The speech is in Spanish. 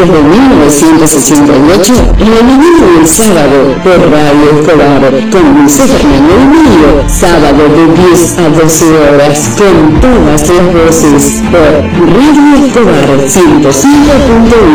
desde 1988, en la mañana del sábado por Radio Escobar, con Luis Fernando y Mío, sábado de 10 a 12 horas, con todas las voces, por Radio Escobar 105.1.